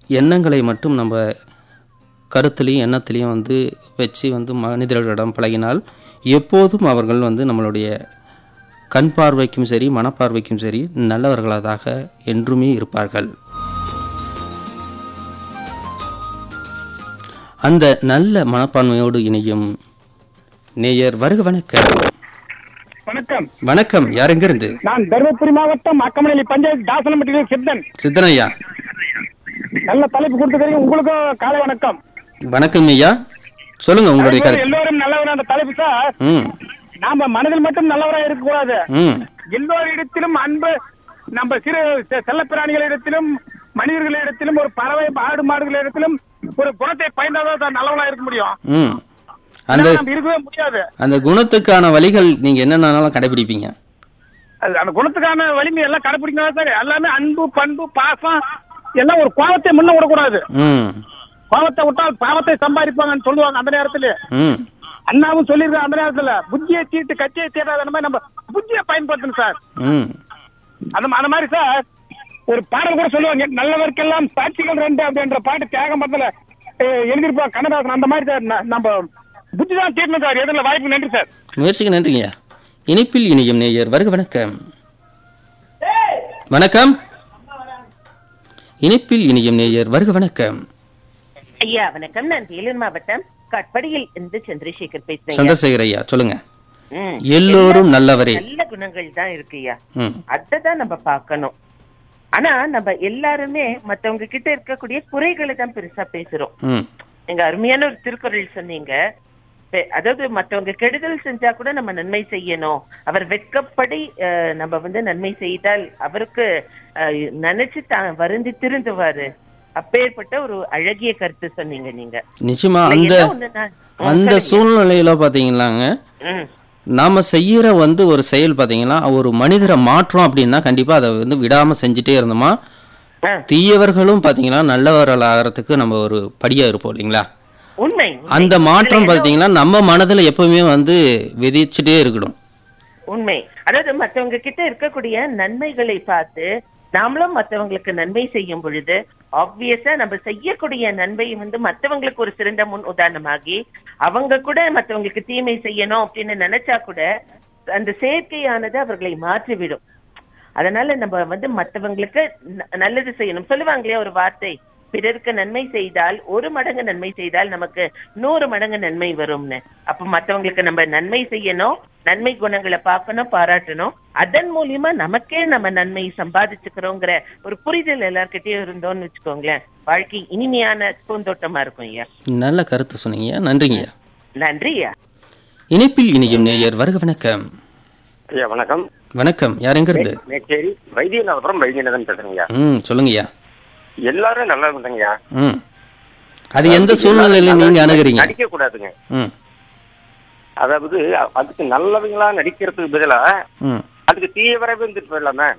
எண்ணங்களை மட்டும் நம்ம கருத்துலேயும் எண்ணத்துலேயும் வந்து வச்சு வந்து மனிதர்களிடம் பழகினால் எப்போதும் அவர்கள் வந்து நம்மளுடைய கண் பார்வைக்கும் சரி மனப்பார்வைக்கும் சரி நல்லவர்களாக என்றுமே இருப்பார்கள். அந்த நல்ல மனப்பான்மையோடு இணையும் நேயர் வருக. வணக்கம். வணக்கம். வணக்கம். யார் எங்கிருந்து? நான் தருமபுரி மாவட்டம் அக்கமநல்லி பஞ்சாயத்து தாசனம்பட்டியில் சித்தன். சித்தன் ஐயா, நல்ல தலைப்பு கொடுத்துக்கிறீங்க. உங்களுக்கும் காலை வணக்கம். வணக்கம் ஐயா, சொல்லுங்க உங்களுடைய கருத்து. எல்லோரும் நல்லவரா அந்த தலைப்பு சார். நாம மனதில் மட்டும் நல்லவரா இருக்க கூடாது. எல்லோரிடத்திலும் அன்பு, நம்ம சிறு செல்ல பிராணிகளிடத்திலும் மனிதர்களிடத்திலும் ஒரு பறவை ஆடு மாடுகளிடத்திலும் ஒரு குணத்தை பயந்தாதான் நல்லவனா இருக்க முடியும். இருக்கவே முடியாது. அந்த குணத்துக்கான வழிகள் நீங்க என்னென்னாலும் கடைபிடிப்பீங்க? அந்த குணத்துக்கான வலிமை எல்லாம் கடைபிடிக்கணும் சார். எல்லாமே அன்பு, பண்பு, பாசம் எல்லாம். ஒரு கோபத்தை முன்ன விடக்கூடாது. கோபத்தை விட்டால் பாவத்தை சம்பாதிப்பாங்கன்னு சொல்லுவாங்க. அந்த நேரத்துல அண்ணாவும் சொல்லிருக்காங்க. அந்த நேரத்துல புத்தியை சீட்டு கட்சியை தீட்டாத மாதிரி நம்ம புத்தியை பயன்படுத்தணும் சார். அந்த மாதிரி சார் ஒரு பாடல் கூட சொல்லுவாங்க, நல்லவர்க்கெல்லாம் சாட்சிகள் ரெண்டு அப்படின்ற பாட்டு தியாகம் படத்துல எழுதிருப்பா கண்ணதாசன். அந்த மாதிரி சார் நம்ம புத்தி தான் தீட்டணும் சார். எதில் வாய்ப்பு. நன்றி சார். முயற்சிக்கு நன்றிங்க. இணைப்பில் இணையும் நேயர் வருக. வணக்கம். வணக்கம். இணைப்பில் இணையும் நேயர் வருக. வணக்கம் ஐயா. வணக்கம். நான் வேலூர் மாவட்டம் கட்படியில் இருந்து சந்திரசேகர் பேசுறேன். சந்திரசேகர் ஐயா, சொல்லுங்க. எல்லோரும் நல்லவரே. நல்ல குணங்கள் தான் இருக்குயா, அததான் நம்ம பார்க்கணும். ஆனா நம்ம எல்லாருமே மத்தவங்க கிட்ட இருக்கக்கூடிய குறைகளை தான் பெருசா பேசுறோம். எங்க அருமையான ஒரு திருக்குறள் சொன்னீங்க, அதாவது மத்தவங்க கெடுதல் செஞ்சா கூட நம்ம நன்மை செய்யணும். அவர் வெட்கப்படி நம்ம வந்து நன்மை செய்தால் அவருக்கு நினைச்சு வருந்தி திருந்துவாரு. அப்பேற்பட்ட ஒரு அழகிய கருத்து சொன்னீங்க நீங்க. நிச்சயமா அந்த சூழ்நிலையில பாத்தீங்கன்னாங்க, நாம செய்யற வந்து ஒரு செயல் பாத்தீங்கன்னா ஒரு மனிதரை மாற்றம் அப்படின்னா கண்டிப்பா அதை வந்து விடாம செஞ்சுட்டே இருந்தோமா தீயவர்களும் பாத்தீங்கன்னா நல்லவர்கள் ஆகிறதுக்கு நம்ம ஒரு படியா இருப்போம் இல்லைங்களா? உண்மை. அந்த மாற்றம் பாத்தீங்கன்னா நம்ம மனதுல எப்பவுமே வந்து விதிச்சுட்டே இருக்கணும். உண்மை. அதாவது மத்தவங்க கிட்ட இருக்கக்கூடிய நன்மைகளை பார்த்து நாமளும் மற்றவங்களுக்கு நன்மை செய்யும் பொழுது ஆப்வியஸா நம்ம செய்யக்கூடிய நன்மை வந்து மற்றவங்களுக்கு ஒரு சிறந்த முன் உதாரணமாகி அவங்க கூட மற்றவங்களுக்கு தீமை செய்யணும் அப்படின்னு நினைச்சா கூட அந்த செயற்கையானது அவர்களை மாற்றிவிடும். அதனால நம்ம வந்து மற்றவங்களுக்கு நல்லது செய்யணும். சொல்லுவாங்களே ஒரு வார்த்தை, பிறருக்கு நன்மை செய்தால் 1 மடங்கு நன்மை செய்தால் நமக்கு 100 மடங்கு நன்மை வரும்னு. அப்ப மற்றவங்களுக்கு நம்ம நன்மை செய்யணும், நன்மை குணங்களை பார்க்கணும், பாராட்டணும். அதன் மூலியமா நமக்கே நம்ம நன்மை சம்பாதிச்சுக்கிறோங்கிற ஒரு புரிதல் எல்லார்கிட்டயும் இருந்தோம்னு வச்சுக்கோங்களேன், வாழ்க்கை இனிமையான பூந்தோட்டமா இருக்கும். ஐயா, நல்ல கருத்து சொன்னீங்க. நன்றிங்க. நன்றியா. இணைப்பில் இணையும் நேயர் வருக. வணக்கம். ஐயா வணக்கம். வணக்கம். யார் எங்க இருந்து? மேச்சேரி வைத்தியநாதபுரம் வைத்தியநாதன் பேசுறீங்க. சொல்லுங்கய்யா. எல்லாரும் நல்லா இருந்தீங்கய்யா. அது எந்த சூழ்நிலையில நீங்க அணுகுறீங்க? நடிக்க கூடாதுங்க. அதாவது அதுக்கு நல்லவங்களா நடிக்கிறதுக்கு பதிலா அதுக்கு தீவிரவே இருந்துட்டு போயிடலாமே.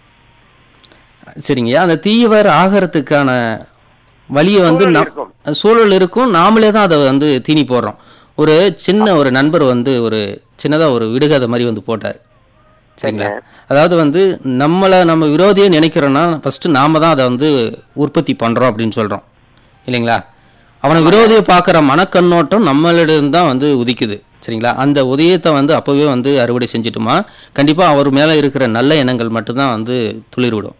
சரிங்க. அந்த தீவிர ஆகிறதுக்கான வழியை வந்து சூழல் இருக்கும், நாமளே தான் அதை வந்து தீனி போடுறோம். ஒரு சின்ன ஒரு நண்பர் வந்து ஒரு சின்னதா ஒரு விடுகதை மாதிரி வந்து போட்டார். சரிங்களா? அதாவது வந்து நம்ம விரோதியை நினைக்கிறோம்னா ஃபர்ஸ்ட் நாம தான் அதை வந்து உற்பத்தி பண்றோம் அப்படின்னு சொல்றோம் இல்லைங்களா? அவனை விரோதியை பார்க்குற மனக்கண்ணோட்டம் நம்மளிடம் தான் வந்து உதிக்குது. சரிங்களா? அந்த உதயத்தை வந்து அப்பவே வந்து அறுவடை செஞ்சுட்டுமா கண்டிப்பா அவர் மேல இருக்கிற நல்ல எண்ணங்கள் மட்டும்தான் வந்து துளிர்விடும்.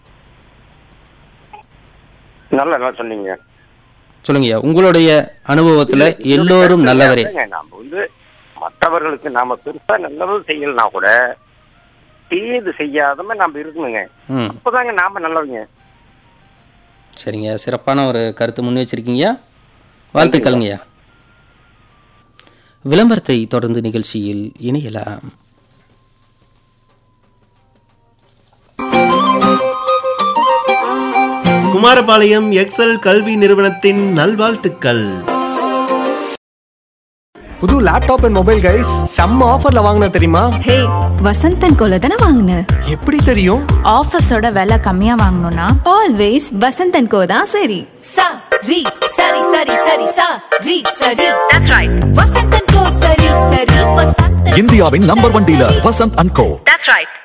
நல்லா சொன்னீங்க. சொல்லுங்கய்யா, உங்களுடைய அனுபவத்துல எல்லோரும் நல்லவரே. நாம வந்து மற்றவர்களுக்கு நாம பெருசா நல்லது செய்யலனா கூட தீது செய்யாதம நாம இருக்கணுங்க. அப்பதாங்க நாம நல்லவங்க. சரிங்க, சிறப்பான ஒரு கருத்து முன் வச்சிருக்கீங்க. வாழ்த்துக்கள்ங்கய்யா. விளம்பரத்தை தொடர்ந்து நிகழ்ச்சியில் இணையலாம். குமாரபாளையம் எக்ஸல் கல்வி நிறுவனத்தின் நல்வாழ்த்துக்கள். புது லேப்டாப் அண்ட் மொபைல் கைஸ் செம்ம ஆஃபர்ல வாங்குன தெரியுமா? ஹே, வசந்தன் கோல தான வாங்குன. எப்படி தெரியும்? ஆஃபர்ஸோட விலை கம்மியா வாங்கணும்னா ஆல்வேஸ் வசந்தன் கோ தான் சரி. சரி சரி சரி சரி சரி சரி. That's right. வசந்தன் கோ சரி சரி வசந்தன். இந்தியாவின் number 1 dealer Vasanth and go. That's right.